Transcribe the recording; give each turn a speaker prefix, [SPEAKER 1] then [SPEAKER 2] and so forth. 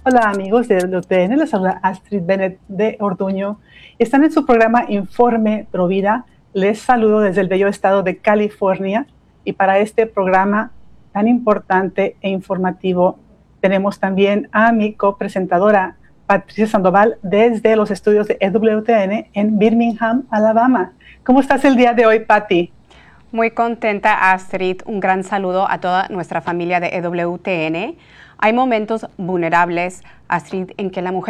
[SPEAKER 1] Hola amigos de WTN, les saluda Astrid Bennett de Orduño. Están en su programa Informe Provida. Les saludo desde el bello estado de California y para este programa tan importante e informativo tenemos también a mi copresentadora Patricia Sandoval desde los estudios de EWTN en Birmingham, Alabama. ¿Cómo estás el día de hoy, Patti?
[SPEAKER 2] Muy contenta, Astrid. Un gran saludo a toda nuestra familia de EWTN. Hay momentos vulnerables, Astrid, en que la mujer